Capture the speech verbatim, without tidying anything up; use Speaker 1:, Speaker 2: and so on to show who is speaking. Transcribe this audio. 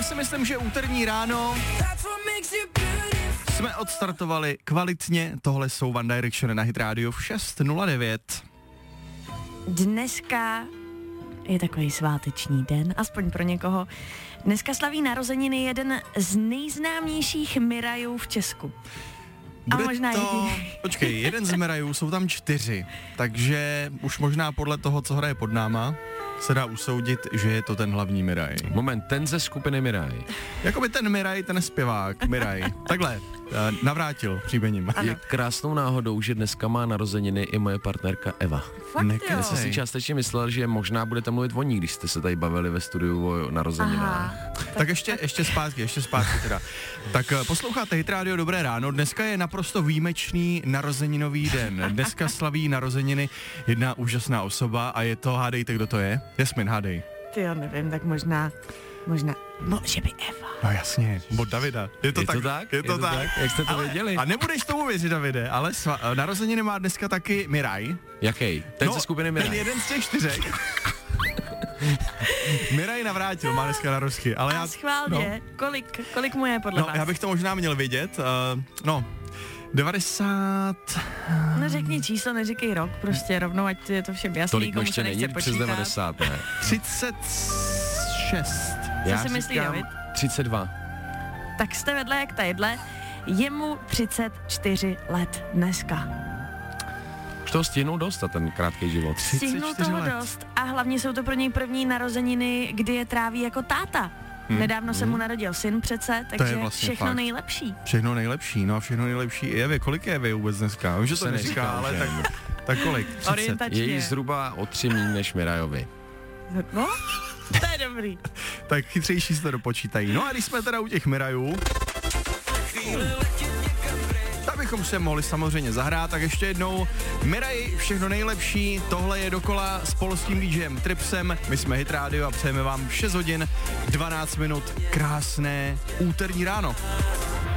Speaker 1: Já si myslím, že úterní ráno jsme odstartovali kvalitně. Tohle jsou One Direction na Hit Radio v šest nula devět.
Speaker 2: Dneska je takový sváteční den, aspoň pro někoho. Dneska slaví narozeniny jeden z nejznámějších Mirajů v Česku.
Speaker 1: Bude
Speaker 2: a možná
Speaker 1: to...
Speaker 2: jediný.
Speaker 1: Počkej, jeden z Mirajů, jsou tam čtyři, takže už možná podle toho, co hraje pod náma, se dá usoudit, že je to ten hlavní Miraj.
Speaker 3: Moment, ten ze skupiny Miraj.
Speaker 1: Jakoby ten Miraj, ten zpěvák, Miraj. Takhle, navrátil příjmením.
Speaker 3: Je krásnou náhodou, že dneska má narozeniny i moje partnerka Eva.
Speaker 2: Fakt jo.
Speaker 3: Já jsem si částečně myslel, že možná budete mluvit o ní, když jste se tady bavili ve studiu o narozeninách.
Speaker 2: Aha,
Speaker 1: tak, tak ještě, ještě zpátky, ještě zpátky teda. Tak posloucháte Hit Radio, dobré ráno. Dneska je naprosto výjimečný narozeninový den. Dneska slaví narozeniny jedna úžasná osoba a je to, hádejte, kdo to je? Jasmin, hádej.
Speaker 2: Ty jo, nevím, tak možná, možná, může by Eva.
Speaker 1: No jasně, od Davida. Je to,
Speaker 3: je
Speaker 1: tak,
Speaker 3: to tak?
Speaker 1: Je to, je to tak. tak.
Speaker 3: Jak jste to
Speaker 1: ale,
Speaker 3: věděli?
Speaker 1: A nebudeš tomu věřit, Davide, ale sva, narozeniny má dneska taky Miraj.
Speaker 3: Jaký? Ten
Speaker 1: no,
Speaker 3: ze skupiny Miraj.
Speaker 1: Ten jeden z těch čtyřek. Miraj navrátil, má dneska narozky, ale
Speaker 2: a
Speaker 1: já...
Speaker 2: schválně, no. kolik, kolik mu je podle
Speaker 1: no,
Speaker 2: vás?
Speaker 1: Já bych to možná měl vědět, uh, no, devadesát...
Speaker 2: No řekni číslo, neříkej rok, prostě rovnou, ať je to všem jasný,
Speaker 3: tolik
Speaker 2: komu
Speaker 3: ještě
Speaker 2: se nechce
Speaker 3: není přes
Speaker 2: počítat.
Speaker 3: devadesát, ne?
Speaker 1: třicet šest.
Speaker 2: Co
Speaker 3: Já
Speaker 2: si myslí
Speaker 3: říkám
Speaker 2: David?
Speaker 3: třicet dva.
Speaker 2: Tak jste vedle jak tadyhle, je mu třicet čtyři let dneska.
Speaker 3: Už toho stihnul dost a ten krátký život.
Speaker 2: Stihnul toho
Speaker 1: let.
Speaker 2: dost a hlavně jsou to pro něj první narozeniny, kdy je tráví jako táta. Hmm. Nedávno se mu narodil syn přece, takže
Speaker 1: vlastně
Speaker 2: všechno
Speaker 1: fakt.
Speaker 2: nejlepší.
Speaker 1: Všechno nejlepší, no a všechno nejlepší. I Evě, kolik je Evě vůbec dneska? Vím, že to,
Speaker 3: se
Speaker 1: neříká,
Speaker 3: neříká,
Speaker 1: ale
Speaker 3: že?
Speaker 1: tak, tak kolik? třicet.
Speaker 2: Orientačně.
Speaker 3: Je jí zhruba o tři míň než Mirajovi.
Speaker 2: No, to je dobrý.
Speaker 1: Tak chytřejší se to dopočítají. No a když jsme teda u těch Mirajů, tak bychom se mohli samozřejmě zahrát, tak ještě jednou Miraj, všechno nejlepší, tohle je dokola s polským DJem Tripsem, my jsme Hit Radio a přejeme vám šest hodin, dvanáct minut, krásné úterní ráno.